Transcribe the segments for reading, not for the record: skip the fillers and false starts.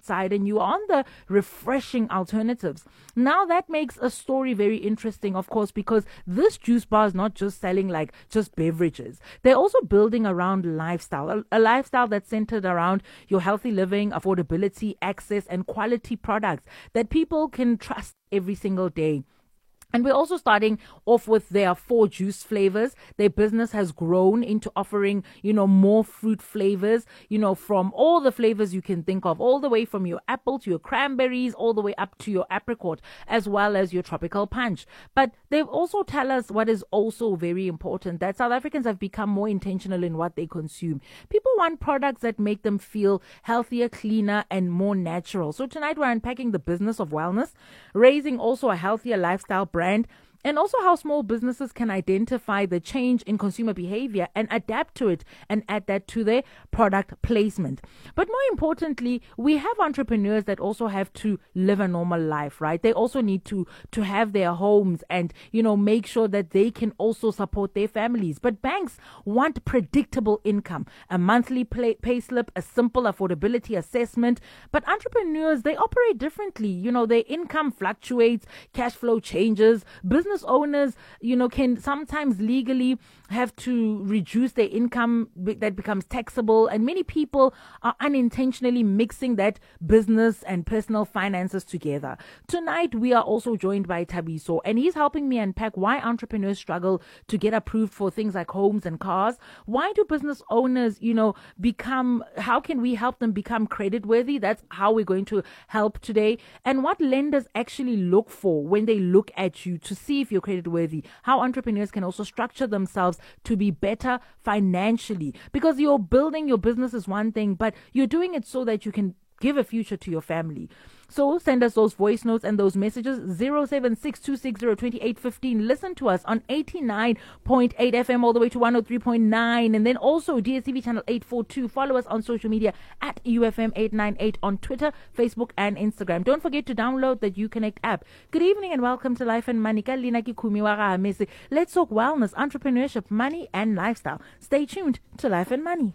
product side and you are on the refreshing alternatives. Now that makes a story very interesting, of course, because this juice bar is not just selling like just beverages. They're also building around lifestyle, a lifestyle that's centered around your healthy living, affordability, access, and quality products that people can trust every single day. And we're also starting off with their 4 juice flavors. Their business has grown into offering, more fruit flavors, from all the flavors you can think of, all the way from your apple to your cranberries, all the way up to your apricot, as well as your tropical punch. But they also tell us what is also very important, that South Africans have become more intentional in what they consume. People want products that make them feel healthier, cleaner, and more natural. So tonight we're unpacking the business of wellness, raising also a healthier lifestyle brand, and also how small businesses can identify the change in consumer behavior and adapt to it and add that to their product placement. But more importantly, we have entrepreneurs that also have to live a normal life, right? They also need to have their homes and, make sure that they can also support their families. But banks want predictable income, a monthly pay slip, a simple affordability assessment. But entrepreneurs, they operate differently. Their income fluctuates, cash flow changes, business owners, can sometimes legally have to reduce their income that becomes taxable, and many people are unintentionally mixing that business and personal finances together. Tonight, we are also joined by Thabiso, and he's helping me unpack why entrepreneurs struggle to get approved for things like homes and cars. Why do business owners, how can we help them become credit worthy? That's how we're going to help today. And what lenders actually look for when they look at you to see if you're credit worthy. How entrepreneurs can also structure themselves to be better financially, because you're building your business is one thing, but you're doing it so that you can give a future to your family. So send us those voice notes and those messages, 076-260-2815. Listen to us on 89.8 FM all the way to 103.9. And then also DSTV channel 842. Follow us on social media at UFM898 on Twitter, Facebook, and Instagram. Don't forget to download the UConnect app. Good evening and welcome to Life and Money. Let's talk wellness, entrepreneurship, money, and lifestyle. Stay tuned to Life and Money.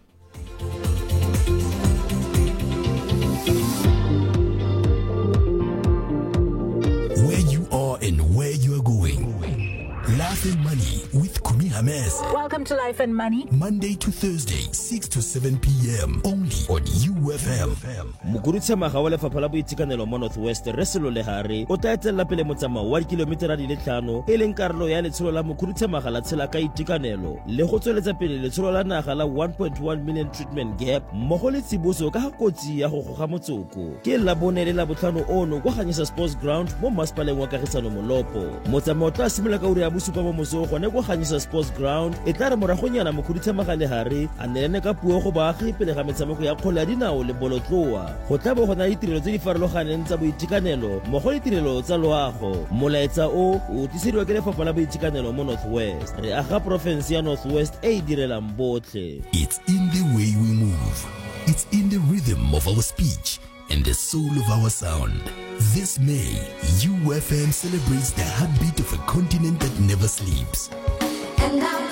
And where you are going. Life and Money with Kumi Hames. Welcome to Life and Money. Monday to Thursday, 6 to 7 p.m. Only on UFM. Mukurutsamaga wa lefapha la boitekanelo mo Northwest Reselo Lehare o tla etela pele motsamao wa kilometera di le 5 e leng karolo ya letsholo la Mukurutsamaga la tshela ka itekanelo le go tsweletsa pele letsholo la naga la 1.1 million treatment gap mmogo le tsiboso ka kotsi ya go goga motsoko ke la bonele la botlhano ono kwa Ganyesa Sports Ground mo Masipaleng wa Kagisano Molopo. Motsamao tla simolola ka uri ya bosupa mo moso gone go Ganyesa Sports Ground e tla re moragonyana Mukurutsamaga Lehare a nelene ka puo go baagi pele ga metshameko ya kgole ya dinao le bolotloa. Go tla bo go na ditirelo tse di farologaneng tsa boitekanelo mmogo le ditirelo tsa loago. Molaetsa o tlisediwa ke lefapha la boitekanelo mo Northwest. Re aga province ya Northwest e direlang botlhe. It's in the way we move. It's in the rhythm of our speech and the soul of our sound. This May, UFM celebrates the heartbeat of a continent that never sleeps. And our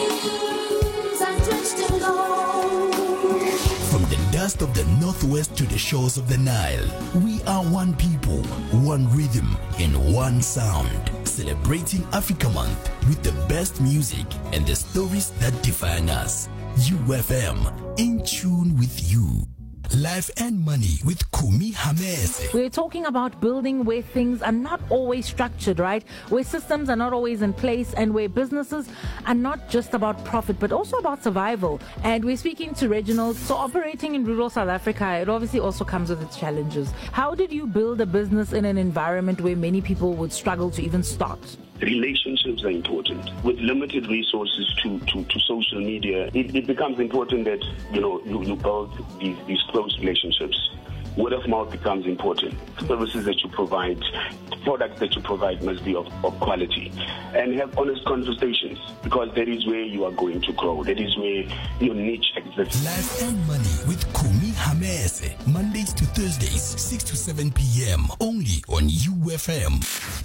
dreams are drenched in gold. From the dust of the Northwest to the shores of the Nile, we are one people, one rhythm, and one sound. Celebrating Africa Month with the best music and the stories that define us. UFM, in tune with you. Life and Money with Kumi Hames. We're talking about building where things are not always structured, right? Where systems are not always in place and where businesses are not just about profit, but also about survival. And we're speaking to Reginald. So operating in rural South Africa, it obviously also comes with its challenges. How did you build a business in an environment where many people would struggle to even start? Relationships are important. With limited resources to social media, it becomes important that you build these close relationships. Word of mouth becomes important. Services that you provide, products that you provide must be of quality. And have honest conversations, because that is where you are going to grow. That is where your niche exists. Life and Money with Kumi Hames. Mondays to Thursdays, 6 to 7 p.m. Only on UFM.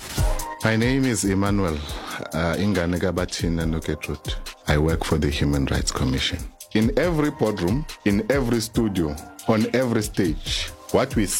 My name is Emmanuel Inganega Batina Nuketrut. I work for the Human Rights Commission. In every boardroom, in every studio, on every stage, what we